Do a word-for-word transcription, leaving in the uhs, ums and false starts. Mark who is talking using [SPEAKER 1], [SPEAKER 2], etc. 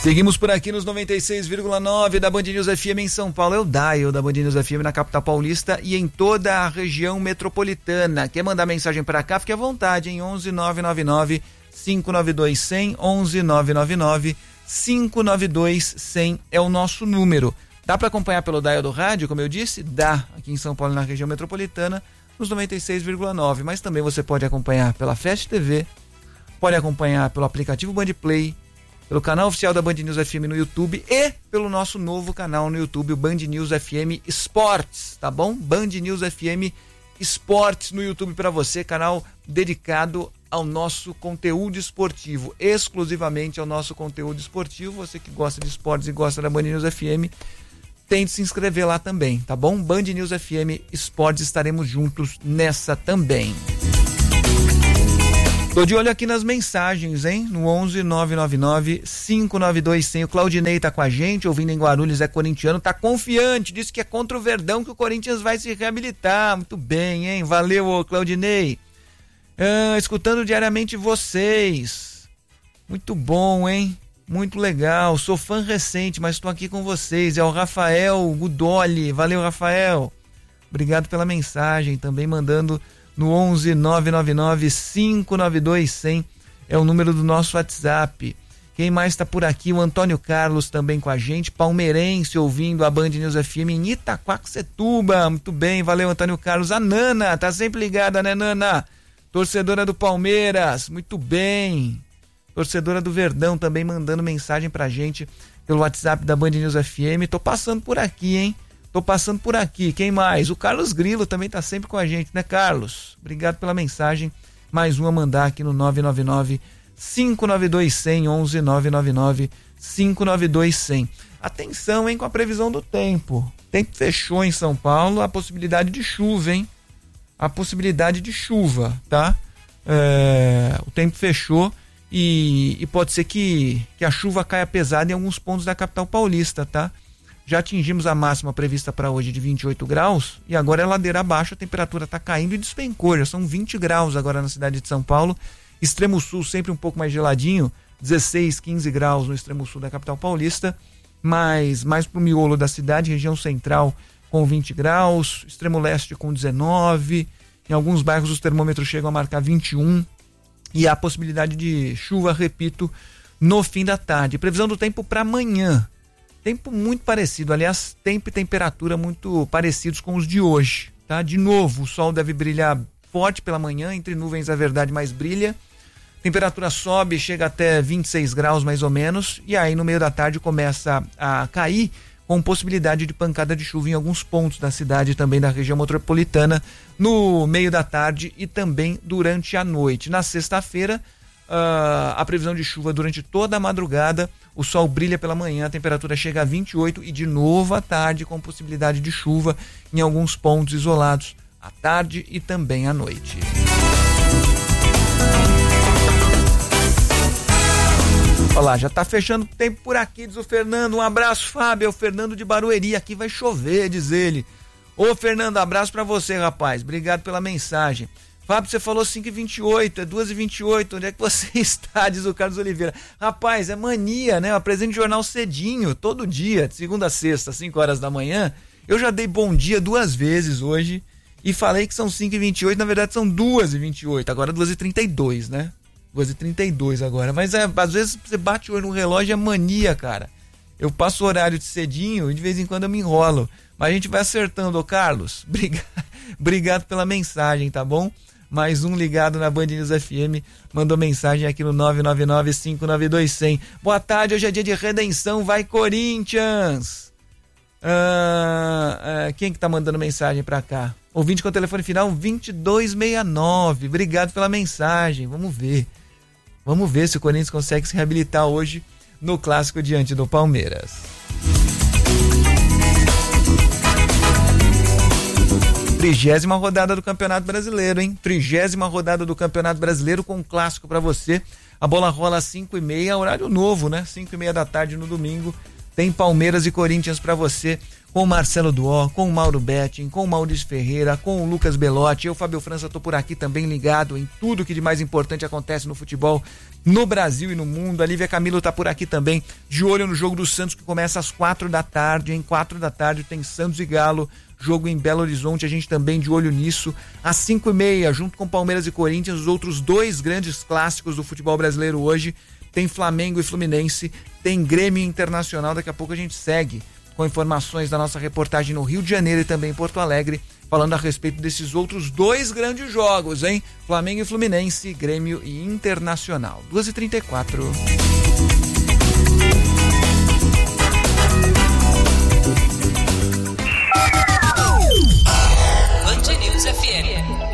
[SPEAKER 1] Seguimos por aqui nos noventa e seis vírgula nove da Band News F M em São Paulo. É o dial da Band News F M na capital paulista e em toda a região metropolitana. Quer mandar mensagem para cá? Fique à vontade, em onze nove nove nove, cinco nove dois, cem, onze nove nove nove, cinco nove dois, cem é o nosso número. Dá para acompanhar pelo dial do rádio, como eu disse? Dá, aqui em São Paulo, na região metropolitana, nos noventa e seis vírgula nove. Mas também você pode acompanhar pela Fast T V, pode acompanhar pelo aplicativo Band Play, pelo canal oficial da Band News F M no YouTube e pelo nosso novo canal no YouTube, o Band News F M Esportes, tá bom? Band News F M Esportes no YouTube para você, canal dedicado ao nosso conteúdo esportivo, exclusivamente ao nosso conteúdo esportivo. Você que gosta de esportes e gosta da Band News F M, tente se inscrever lá também, tá bom? Band News F M Esportes, estaremos juntos nessa também. Tô de olho aqui nas mensagens, hein? No onze nove nove nove, cinco nove dois, cem. O Claudinei tá com a gente, ouvindo em Guarulhos, é corintiano, tá confiante, disse que é contra o Verdão que o Corinthians vai se reabilitar. Muito bem, hein? Valeu, ô Claudinei. Ah, escutando diariamente vocês. Muito bom, hein? Muito legal. Sou fã recente, mas estou aqui com vocês. É o Rafael Gudoli. Valeu, Rafael. Obrigado pela mensagem, também mandando no onze nove nove nove, cinco nove dois, cem é o número do nosso WhatsApp. Quem mais está por aqui? O Antônio Carlos também com a gente, palmeirense, ouvindo a Band News F M em Itaquaquecetuba. Muito bem, valeu, Antônio Carlos. A Nana, tá sempre ligada, né, Nana? Torcedora do Palmeiras, muito bem. Torcedora do Verdão também mandando mensagem pra gente pelo WhatsApp da Band News F M. Tô passando por aqui, hein? Tô passando por aqui, quem mais? O Carlos Grilo também tá sempre com a gente, né, Carlos? Obrigado pela mensagem. Mais uma a mandar aqui no nove nove nove, cinco nove dois, cem, onze nove nove nove, cinco nove dois, cem. Atenção, hein, com a previsão do tempo. Tempo fechou em São Paulo, a possibilidade de chuva, hein? A possibilidade de chuva, tá? É, o tempo fechou e, e pode ser que, que a chuva caia pesada em alguns pontos da capital paulista, tá? Já atingimos a máxima prevista para hoje de vinte e oito graus e agora é ladeira abaixo, a temperatura está caindo e despencou, já são vinte graus agora na cidade de São Paulo. Extremo sul sempre um pouco mais geladinho, dezesseis, quinze graus no extremo sul da capital paulista, mas mais pro miolo da cidade, região central com vinte graus, extremo leste com dezenove, em alguns bairros os termômetros chegam a marcar vinte e um e há possibilidade de chuva, repito, no fim da tarde. Previsão do tempo para amanhã. Tempo muito parecido, aliás, tempo e temperatura muito parecidos com os de hoje, tá? De novo, o sol deve brilhar forte pela manhã, entre nuvens a verdade mais brilha. Temperatura sobe, chega até vinte e seis graus mais ou menos, e aí no meio da tarde começa a cair, com possibilidade de pancada de chuva em alguns pontos da cidade, também da região metropolitana, no meio da tarde e também durante a noite. Na sexta-feira, Uh, a previsão de chuva durante toda a madrugada, o sol brilha pela manhã, a temperatura chega a vinte e oito e de novo à tarde com possibilidade de chuva em alguns pontos isolados à tarde e também à noite. Olha lá, já tá fechando o tempo por aqui, diz o Fernando. Um abraço, Fábio, é o Fernando de Barueri, aqui vai chover, diz ele. Ô Fernando, abraço pra você, rapaz, obrigado pela mensagem. Fábio, você falou cinco e vinte e oito, é duas e vinte e oito, onde é que você está? Diz o Carlos Oliveira. Rapaz, é mania, né? Eu apresento jornal cedinho, todo dia, de segunda a sexta, cinco horas da manhã. Eu já dei bom dia duas vezes hoje e falei que são cinco e vinte e oito, na verdade são duas e vinte e oito, agora duas e trinta e dois, né? duas e trinta e dois agora, mas é, às vezes você bate o olho no relógio, é mania, cara. Eu passo o horário de cedinho e de vez em quando eu me enrolo, mas a gente vai acertando, ô Carlos. Obrigado, obrigado pela mensagem, tá bom? Mais um ligado na Band News F M, mandou mensagem aqui no nove nove nove, cinco nove dois, cem. Boa tarde, hoje é dia de redenção, vai Corinthians! Ah, ah, quem que tá mandando mensagem pra cá? Ouvinte com o telefone final vinte e dois sessenta e nove, obrigado pela mensagem, vamos ver. Vamos ver se o Corinthians consegue se reabilitar hoje no clássico diante do Palmeiras. Trigésima rodada do Campeonato Brasileiro, hein? Trigésima rodada do Campeonato Brasileiro com um clássico pra você. A bola rola às cinco e meia, horário novo, né? cinco e meia da tarde no domingo. tem Palmeiras e Corinthians para você, com o Marcelo Duó, com o Mauro Betting, com o Maurício Ferreira, com o Lucas Belotti. Eu, Fábio França, tô por aqui também ligado em tudo que de mais importante acontece no futebol no Brasil e no mundo. A Lívia Camilo tá por aqui também, de olho no jogo do Santos, que começa às quatro da tarde. Em quatro da tarde tem Santos e Galo, jogo em Belo Horizonte, a gente também de olho nisso. Às cinco e meia, junto com Palmeiras e Corinthians, os outros dois grandes clássicos do futebol brasileiro hoje, tem Flamengo e Fluminense, tem Grêmio Internacional. Daqui a pouco a gente segue com informações da nossa reportagem no Rio de Janeiro e também em Porto Alegre, falando a respeito desses outros dois grandes jogos, hein? Flamengo e Fluminense, Grêmio e Internacional. duas e trinta e quatro.
[SPEAKER 2] Band News F M.